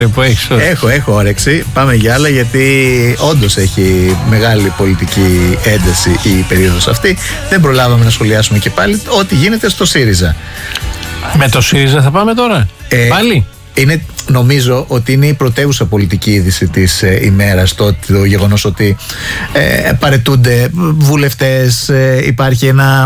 που έχεις. Έχω όρεξη. Πάμε για άλλα, γιατί όντως έχει μεγάλη πολιτική ένταση η περίοδος αυτή. Δεν προλάβαμε να σχολιάσουμε και πάλι ό,τι γίνεται στο ΣΥΡΙΖΑ. Με το ΣΥΡΙΖΑ θα πάμε τώρα, πάλι. Νομίζω ότι είναι η πρωτεύουσα πολιτική είδηση της ημέρας το γεγονός ότι παραιτούνται βουλευτές, υπάρχει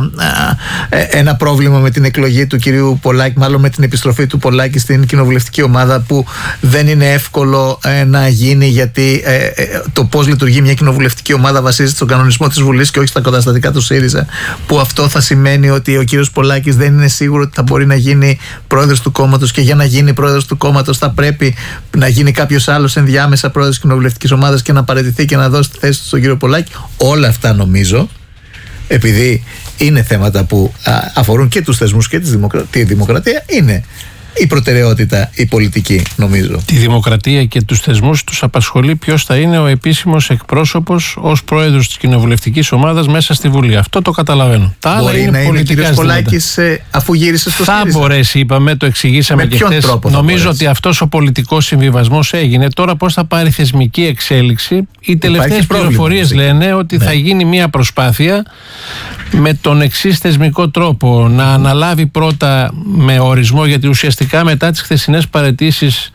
ένα πρόβλημα με την εκλογή του κυρίου Πολάκη, μάλλον με την επιστροφή του Πολάκη στην κοινοβουλευτική ομάδα, που δεν είναι εύκολο να γίνει, γιατί το πώς λειτουργεί μια κοινοβουλευτική ομάδα βασίζεται στον κανονισμό της Βουλής και όχι στα καταστατικά του ΣΥΡΙΖΑ, που αυτό θα σημαίνει ότι ο κύριος Πολάκης δεν είναι σίγουρο ότι θα μπορεί να γίνει πρόεδρος του κόμματος, και για να γίνει πρόεδρος του κόμματος θα πρέπει να γίνει κάποιος άλλος ενδιάμεσα πρόεδρος της κοινοβουλευτικής ομάδας και να παραιτηθεί και να δώσει τη θέση του στον κύριο Πολάκη. Όλα αυτά, νομίζω, επειδή είναι θέματα που αφορούν και τους θεσμούς και τη δημοκρατία, είναι η προτεραιότητα η πολιτική, νομίζω. Τη δημοκρατία και τους θεσμούς τους απασχολεί ποιος θα είναι ο επίσημος εκπρόσωπος ως πρόεδρος της κοινοβουλευτικής ομάδας μέσα στη Βουλή. Αυτό το καταλαβαίνω. Τα άλλα είναι πολιτικά. Ο κύριος Πολάκης, αφού γύρισε στο ΣΥΡΙΖΑ, θα μπορέσει, είπαμε, το εξηγήσαμε και χθες. Νομίζω ότι αυτός ο πολιτικός συμβιβασμός έγινε. Τώρα πώς θα πάρει θεσμική εξέλιξη? Οι τελευταίες πληροφορίες λένε ότι θα γίνει μια προσπάθεια με τον εξής θεσμικό τρόπο: να αναλάβει πρώτα με ορισμό, γιατί ουσιαστικά μετά τις χθεσινές παραιτήσεις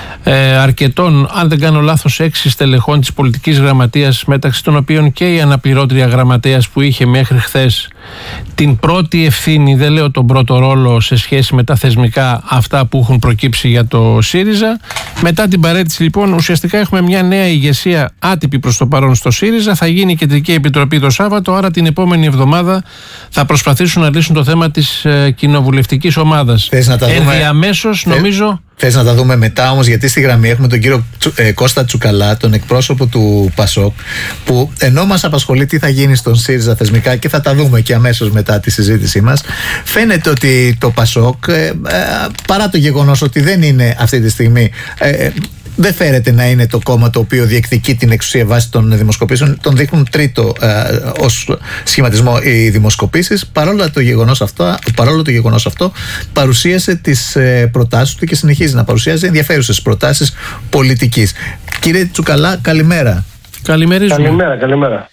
αρκετών, αν δεν κάνω λάθος, 6 στελεχών της πολιτικής γραμματείας, μεταξύ των οποίων και η αναπληρώτρια γραμματέας που είχε μέχρι χθες την πρώτη ευθύνη, δεν λέω τον πρώτο ρόλο σε σχέση με τα θεσμικά αυτά που έχουν προκύψει για το ΣΥΡΙΖΑ. Μετά την παραίτηση, λοιπόν, ουσιαστικά έχουμε μια νέα ηγεσία άτυπη προς το παρόν στο ΣΥΡΙΖΑ. Θα γίνει η Κεντρική Επιτροπή το Σάββατο, άρα την επόμενη εβδομάδα θα προσπαθήσουν να λύσουν το θέμα της κοινοβουλευτικής ομάδας. Ενδιαμέσως, νομίζω. Θες να τα δούμε μετά όμως, γιατί στη γραμμή έχουμε τον κύριο Κώστα Τσουκαλά, τον εκπρόσωπο του ΠΑΣΟΚ, που ενώ μας απασχολεί τι θα γίνει στον ΣΥΡΙΖΑ θεσμικά, και θα τα δούμε και αμέσως μετά τη συζήτησή μας, φαίνεται ότι το ΠΑΣΟΚ, παρά το γεγονός ότι δεν είναι αυτή τη στιγμή, δεν φέρεται να είναι το κόμμα το οποίο διεκδικεί την εξουσία βάσει των δημοσκοπήσεων. Τον δείχνουν τρίτο ως σχηματισμό οι δημοσκοπήσεις. Παρόλο το γεγονός αυτό, παρουσίασε τις προτάσεις του και συνεχίζει να παρουσιάζει ενδιαφέρουσες προτάσεις πολιτικής. Κύριε Τσουκαλά, καλημέρα. Καλημέρα.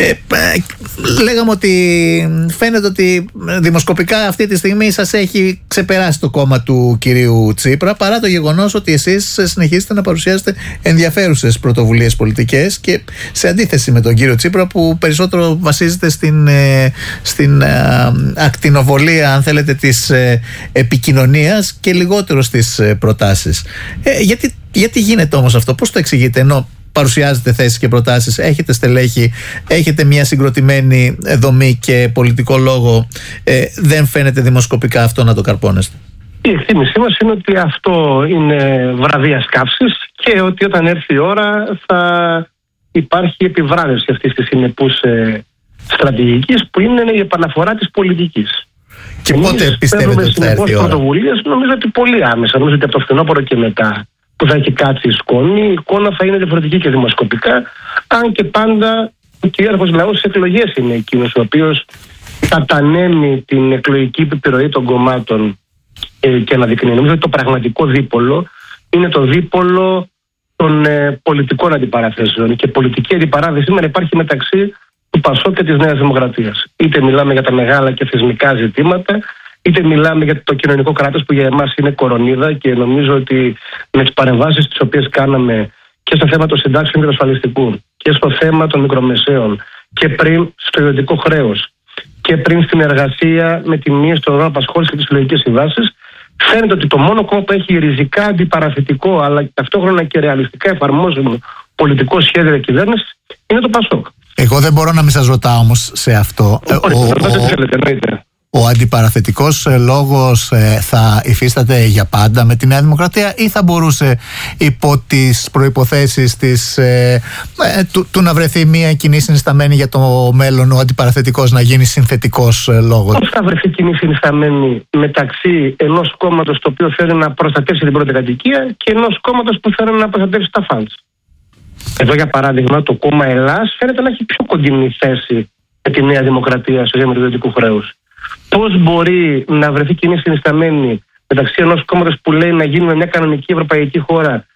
Λέγαμε ότι φαίνεται ότι δημοσκοπικά αυτή τη στιγμή σας έχει ξεπεράσει το κόμμα του κυρίου Τσίπρα, παρά το γεγονός ότι εσείς συνεχίζετε να παρουσιάζετε ενδιαφέρουσες πρωτοβουλίες πολιτικές, και σε αντίθεση με τον κύριο Τσίπρα, που περισσότερο βασίζεται στην ακτινοβολία, αν θέλετε, της επικοινωνίας και λιγότερο στις προτάσεις. Γιατί γίνεται όμως αυτό? Πώς το εξηγείτε, ενώ παρουσιάζετε θέσεις και προτάσεις, έχετε στελέχη, έχετε μια συγκροτημένη δομή και πολιτικό λόγο, δεν φαίνεται δημοσκοπικά αυτό να το καρπώνεστε? Η εκτίμησή μας είναι ότι αυτό είναι βραδία καύσης, και ότι όταν έρθει η ώρα θα υπάρχει επιβράδευση αυτής της συνεπούς στρατηγικής, που είναι η επαναφορά της πολιτικής. Και πότε πιστεύετε ότι θα έρθει η ώρα? Πρωτοβουλίες, νομίζω ότι πολύ άμεσα, νομίζω ότι από το φθινόπωρο και μετά, που θα έχει κάτσει η σκόνη, η εικόνα θα είναι διαφορετική και δημοσκοπικά, αν και πάντα ο κυρίαρχος λαός στις εκλογές είναι εκείνος ο οποίος κατανέμει την εκλογική επιρροή των κομμάτων και αναδεικνύει. Νομίζω ότι το πραγματικό δίπολο είναι το δίπολο των πολιτικών αντιπαραθέσεων, και πολιτική αντιπαράθεση σήμερα υπάρχει μεταξύ του ΠΑΣΟΚ και της Νέας Δημοκρατίας. Είτε μιλάμε για τα μεγάλα και θεσμικά ζητήματα, είτε μιλάμε για το κοινωνικό κράτος, που για εμάς είναι κορονίδα, και νομίζω ότι με τις παρεμβάσεις τις οποίες κάναμε και στο θέμα των συντάξεων και του ασφαλιστικού, και στο θέμα των μικρομεσαίων, και πριν στο ιδιωτικό χρέος, και πριν στην εργασία με τη μείωση των ώρων απασχόλησης και τις συλλογικές συμβάσεις, φαίνεται ότι το μόνο κόμμα που έχει ριζικά αντιπαραθετικό, αλλά ταυτόχρονα και ρεαλιστικά εφαρμόζουμε πολιτικό σχέδιο διακυβέρνησης, είναι το ΠΑΣΟΚ. Εγώ δεν μπορώ να μην σας ρωτάω όμως σε αυτό. Ο αντιπαραθετικός λόγος θα υφίσταται για πάντα με τη Νέα Δημοκρατία, ή θα μπορούσε υπό τις προϋποθέσεις του να βρεθεί μια κοινή συνισταμένη για το μέλλον ο αντιπαραθετικός να γίνει συνθετικός λόγος? Πώς θα βρεθεί κοινή συνισταμένη μεταξύ ενός κόμματος το οποίο θέλει να προστατεύσει την πρώτη κατοικία και ενός κόμματος που θέλει να προστατεύσει τα φαντς? Εδώ, για παράδειγμα, το κόμμα Ελλάς φαίνεται να έχει πιο κοντινή θέση με τη Νέα Δημοκρατία στο θέμα του ιδιωτικού χρέους. Πώς μπορεί να βρεθεί κοινή συνισταμένη μεταξύ ενός κόμματος που λέει να γίνουμε μια κανονική ευρωπαϊκή χώρα